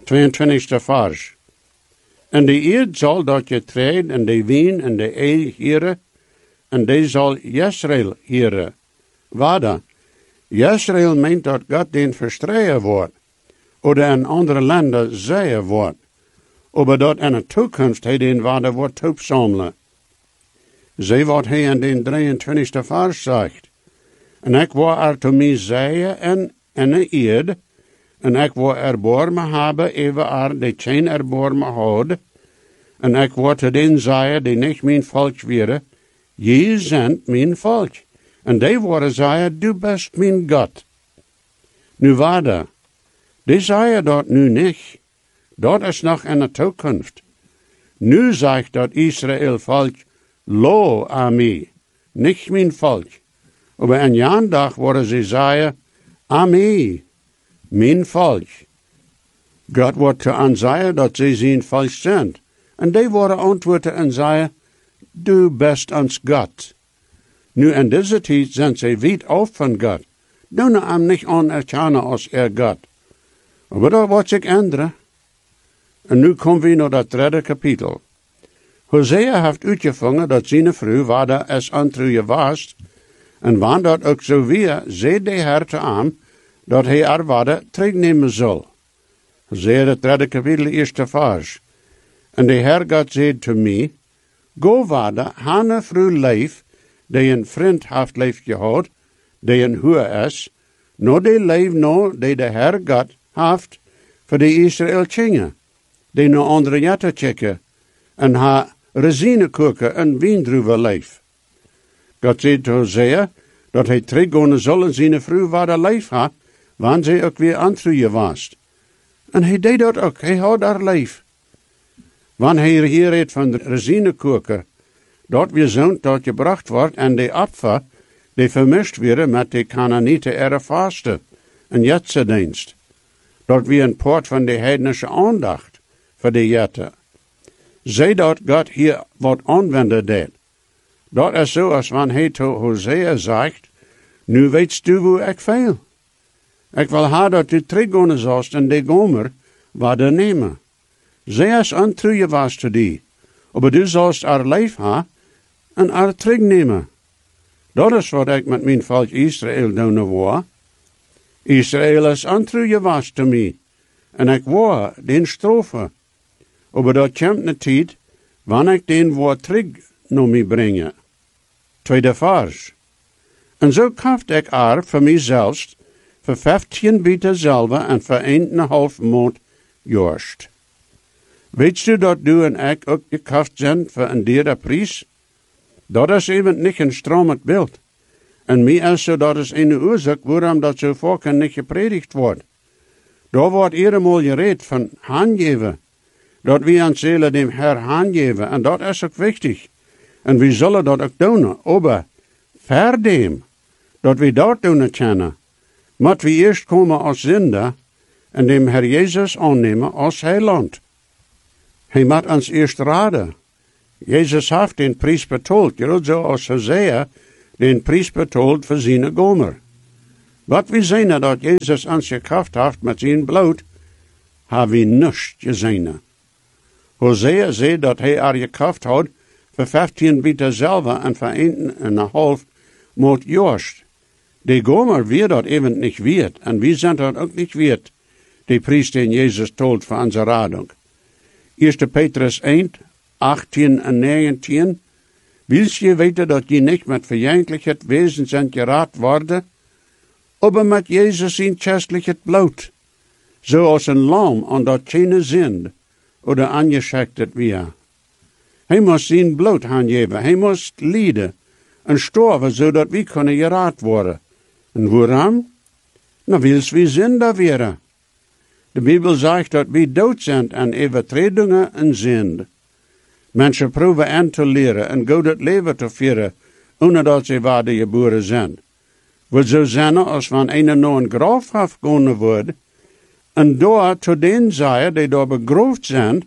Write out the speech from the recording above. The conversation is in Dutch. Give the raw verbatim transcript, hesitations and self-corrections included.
tweeëntwintigste vers. En de eed zal dat je treed en de wien en de eel heren, en die zal Israël heren. Wada, Israël meent dat God den verstreien wordt, oder in andere landen zeien wordt, aber dat in de toekomst hij den waarde wordt opzamelen. Zie wat hij in den drieëntwintigste vers zegt. En ik wil er te mij zeien en in een eed, en ik wil erbarmen hebben even er die geen erbarmen houden, en ik wil te den zeien die niet mijn volk wären, je zendt mijn volk. En die worden zeien, du bist mijn God. Nu waarde, die zeien dat nu niet. Dat is nog in de toekomst. Nu zegt dat Israël volk, lo aan mij, niet mijn volk. Maar in jan dag worden ze zeien, aan mij, mijn volk. God wordt te aanzeien dat ze zijn volk zijn. En die worden antwoorden en zeien, du bist ons God. Nu in deze tijd zijn ze weit af van God. Doen hem niet anerkennen als er God. Maar dat wordt zich änderen. En nu komen we naar dat derde kapitel. Hosea heeft uitgevangen dat zijn vrouw waarde es antruie was, en wanneer dat ook zo weer, zei de Heer te hem, dat hij er waarde terugnemen zal. Hosea het derde kapitel, eerste vers. En de Heer God zei te mij, go waarde, hane vrouw leef, die een vriend heeft leef gehad, die een huur is, no die leef no, die de Heer God heeft, voor de Israël tjingen, die no andere jatten checken, en ha rezinekoeken en wiendruwen leef. God zei te Hosea, dat hij teruggaan zal en zijn vrouw waar leef had, wanneer zij ook weer antruien was. En hij deed dat ook, hij had haar leef. Wanneer hij hier het van de rezinekoeken, dat weer zo'n dat gebracht wordt en de apfer, die vermischt werden met de Canaanieten er vasten, en jetsendienst. Dat weer een poort van de heidnische aandacht voor de jetten. Zij dat God hier wat aanwenden deed. Dat is zo als wanneer hij tot Hosea zegt, nu weet du hoe ik veel. Ik wil haar dat u teruggaan zalst en de gomer waarde nemen. Zij is antruie was te die, maar du zalst haar lijf ha en haar terugnemen. Dat is wat ik met mijn volk Israël doen wil. Israël is antruie was te mij, en ik wil den strofen. Maar dat komt een tijd, wanneer ik den woord terug naar mij brengen. Tweede vers. En zo kaft ik er voor mijzelf, voor vijftien bieten zelf en voor een en een half maand jorst. Weet je dat du en ik ook gekaft zijn voor een derde prijs? Dat is even niet een stromend beeld. En mij is zo dat is een oorzaak waarom dat zo vaak niet gepredigd wordt. Daar wordt eenmaal gereed van handgeven. Dat we aan zullen dem Herr handgeven. En dat is ook wichtig. En we zullen dat ook doen. Maar ver dem, dat we dat doen kennen, moet we eerst komen als zinder en dem Herr Jezus aannemen als heiland. Hij moet ons eerst raden. Jezus heeft den prijs betaald, juist zoals Hosea den prijs betaald voor zijn gomer. Wat we zien dat Jezus ons gekraft heeft met zijn bloed, hebben we niets gezien. Hosea zei dat hij er gekraft had voor vijftien bieten zelf en voor een en een half moet jorst. De gomer weer dat even niet weet, en we zijn dat ook niet weet, de prijs den Jezus tolt voor onze radung. Eerste Petrus één, achttien en negentien. Wils je weten dat je niet met verjankelijkheid wezen zijn geraad worden, maar met Jezus zijn chestelijkheid bloed, zoals een lam aan dat geen zind, oder angeschechtet weer. Hij moest zijn bloed aangeven, hij moest lijden en sterven, zodat we kunnen geraad worden. En waarom? Nou, wils we zinder werden. De Bijbel zegt dat we dood zijn aan overtredingen en zind. Mensen proberen aan te leren en goed het leven te vieren, ohne dat ze waarde geboren zijn. Wil zo zijn als van een naar een graf afgegaan wordt, en daar tot den zij die daar begroofd zijn,